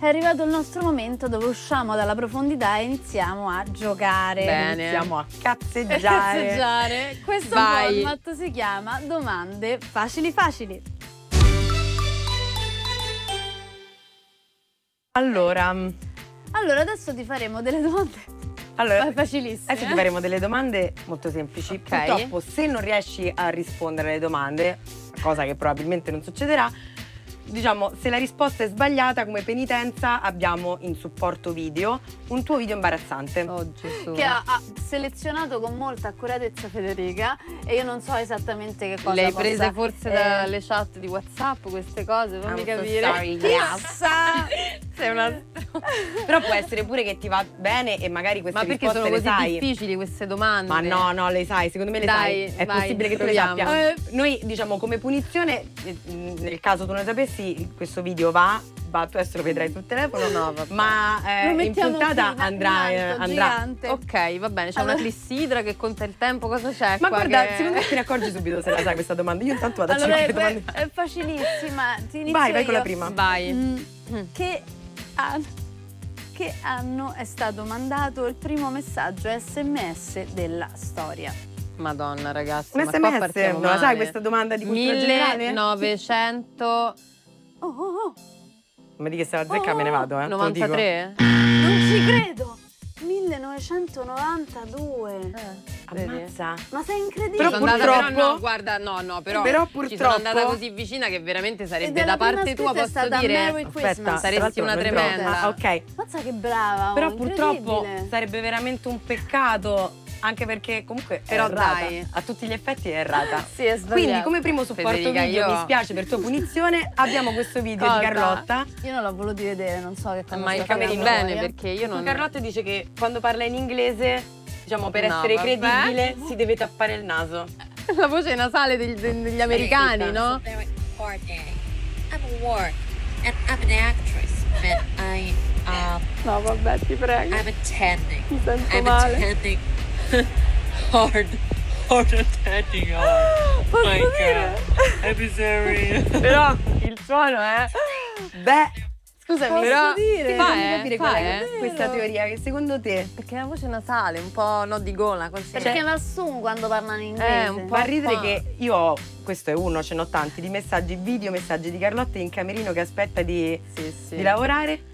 è arrivato il nostro momento dove usciamo dalla profondità e iniziamo a giocare. Bene. Iniziamo a cazzeggiare. Questo Vai. format si chiama Domande facili facili. Allora, Adesso ti faremo delle domande facilissime. adesso ti faremo delle domande molto semplici. Ok. Purtroppo, se non riesci a rispondere alle domande, cosa che probabilmente non succederà, diciamo, se la risposta è sbagliata, come penitenza abbiamo in supporto video un tuo video imbarazzante. Oh Gesù. Che ha selezionato con molta accuratezza Federica e io non so esattamente che cosa Le hai possa, prese forse dalle chat di WhatsApp queste cose? Fammi I'm so capire. sorry, Chissà! Sei una... Però può essere pure che ti va bene e magari queste Ma perché risposte sono le così sai. difficili queste domande? Ma no, le sai, secondo me le Dai, sai. È vai, possibile che tu le proviamo. sappia. Noi, diciamo, come punizione, nel caso tu non sapessi, questo video va, tu adesso lo vedrai sul telefono. No, vabbè. Ma Lo in mettiamo puntata qui, andrà. in alto, andrà. gigante. Ok, va bene, c'è Allora- una clissidra che conta il tempo, cosa c'è Ma qua? guarda, che... secondo me te ne accorgi subito se la sai questa domanda. Io intanto vado a Allora, cercare domande. è facilissima. Ti inizio Vai con io. la prima. Vai. Che anno è stato mandato il primo messaggio SMS della storia? Madonna, ragazzi, Un ma qua SMS? partiamo Non la sai male. questa domanda di cultura generale? 1993? Oh. Non mi dica che se la zecca me ne vado, te lo dico. Non ci credo! 1992. Vedi? Ammazza. Ma sei incredibile. Però Sono andata, purtroppo- però no, guarda, no, però ci sono purtroppo- andata così vicina che veramente Ed sarebbe è da la prima parte tua, scritta, è posso stata dire. Merry Christmas. Aspetta, Saresti tra l'altro una non tremenda. trovo. Ah, ok. Mazza che brava. Però incredibile. purtroppo sarebbe veramente un peccato, anche perché comunque Però è errata. dai. A tutti gli effetti è errata. Sì, è sbagliato. Quindi come primo supporto Federica, video, io- mi spiace per tua punizione, abbiamo questo video Cosa? di Carlotta. Io non l'ho voluto vedere, non so che cosa Ma sta capiti facendo bene voi, perché io non... Carlotta dice che quando parla in inglese, diciamo, per No, essere vabbè. credibile si deve tappare il naso. La voce nasale degli americani, no? Very hard day. I'm a work and I'm an actress, but No, vabbè, ti prego. I'm attending. Mi sento I'm male. attending hard attending Posso my dire? God. I'm sorry. Però il suono è... Beh, scusami, Posso però dire? fammi Fa, capire fa, qual è è questa teoria che secondo te Perché la voce nasale, un po' no di gola, così. Perché va su quando parlano in inglese. un po'. fa ridere qua. che io ho, questo è uno, ce n'ho tanti, di messaggi video, messaggi di Carlotta in camerino che aspetta di Sì. lavorare.